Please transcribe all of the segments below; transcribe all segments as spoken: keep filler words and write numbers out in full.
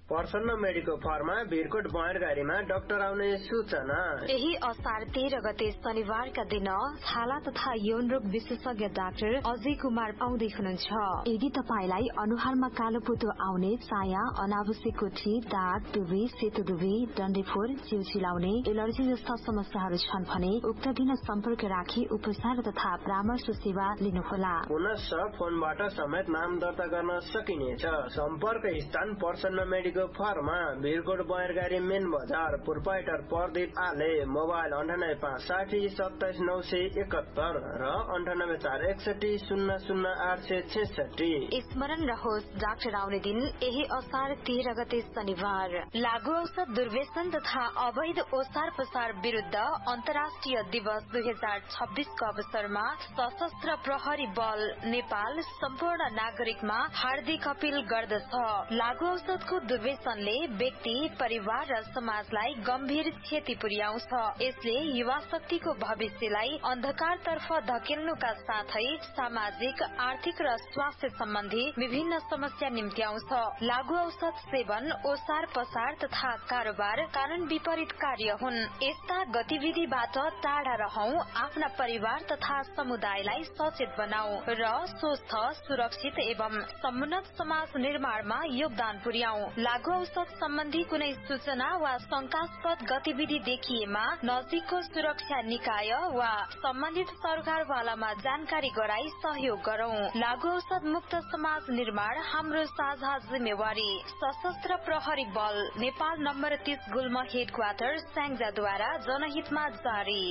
प्रसन्न medical pharma Bhirkot बयरगारीमा doctor आउने सूचना। यही असार तेह्र गते शनिबारका दिन छाला तथा यौन रोग विशेषज्ञ डाक्टर अजय कुमार आउँदै हुनुहुन्छ। यदि तपाईलाई अनुहारमा कालो पोतो आउने, चाया, अनावश्यक कोठी, दाग, दुबी, सेतो दुबी, डन्डेफोर, जिउ चिलाउने, एलर्जी जस्ता समस्याहरू छन् भने उक्त दिन सम्पर्क राखी उपचार तथा परामर्श सेवा लिनुहोला। पुनश्च फोनबाट समेत नाम दर्ता गर्न सकिनेछ। सम्पर्क स्थान प्रसन्न मेडिकल फार्मा भिरकोट बयरगारी मेन बजार। प्रोपाइटर प्रदीप आले। मोबाइल अन्ठानब्बे पाँच साठी सत्ताइस नौ सय एकहत्तर र अन्ठानब्बे चार एकसठी शून्य शून्य आठ सय छेसठी। स्मरण रहोस्, डाक्टर आउने दिन यही असार तेह्र गते शनिबार। लागू औषध दुर्व्यसन तथा अवैध ओसार पसार विरूद्ध अन्तर्राष्ट्रिय दिवस दुई हजार छब्बीसको अवसरमा सशस्त्र प्रहरी बल नेपाल सम्पूर्ण नागरिकमा हार्दिक अपील गर्दछ। लागू औषधको दुर्व्यसनले व्यक्ति, परिवार र समाजलाई गम्भीर क्षति पुर्याउँछ। यसले युवा शक्तिको भविष्यलाई अन्धकारतर्फ धकेल्नुका साथै सामाजिक, आर्थिक र स्वास्थ्य सम्बन्धी विभिन्न समस्या निम्त्याउँछ। लागू औषध सेवन, ओसार पसार तथा कारोबार कानून विपरीत कार्य हुन्। यस्ता गतिविधिबाट टाढा रहौं, आफ्ना परिवार तथा समुदायलाई सचेत बनाऊ र स्वस्थ, सुरक्षित एवं समुन्नत समाज निर्माणमा योगदान पुर्याऊ। लागू औषध सम्बन्धी कुनै सूचना वा शंकास्पद गतिविधि देखिएमा नजिकको सुरक्षा निकाय वा सम्बन्धित सरकारवालामा जानकारी गराई सहयोग गरौं। लागू औषध मुक्त समाज निर्माण हाम्रो साझा जिम्मेवारी। सशस्त्र प्रहरी बल नेपाल नम्बर तीस गुल्म हेडक्वार्टर स्याङ्जाद्वारा जनहितमा जारी।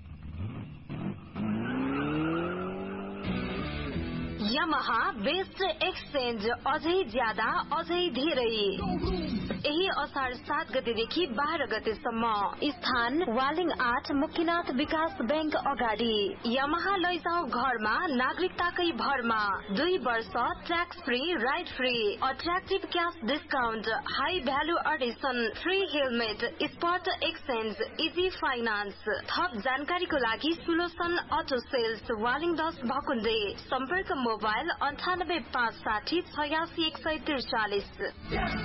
यामाहा बेस्ट एक्सचेन्ज, अझै ज्यादा, अझै धेरै। यही असार सात गतेदेखि बाह्र गतेसम्म। स्थान वालिङ आठ मुक्तिनाथ विकास बैंक अगाडि। यामाहा लैजाऊ घरमा नागरिकताकै भरमा। दुई वर्ष tax free, ride free, attractive cash discount, high value Edison, free helmet, spot exchange, easy finance. थप जानकारीको लागि सुलोसन अटो सेल्स, वालिङ दस भकुण्डे। सम्पर्क मोबाइल अन्ठानब्बे पाँच साठी छयासी एक सय त्रिचालिस।